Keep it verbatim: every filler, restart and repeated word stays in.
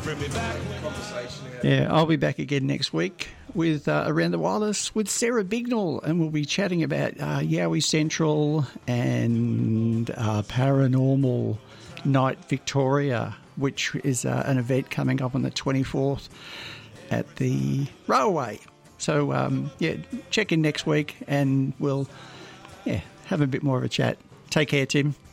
Yeah, I'll be back again next week with uh, Around the Wireless with Sarah Bignell, and we'll be chatting about uh, Yowie Central and uh, Paranormal Night Victoria, which is uh, an event coming up on the twenty-fourth at the Railway. So, um, yeah, check in next week and we'll yeah have a bit more of a chat. Take care, Tim.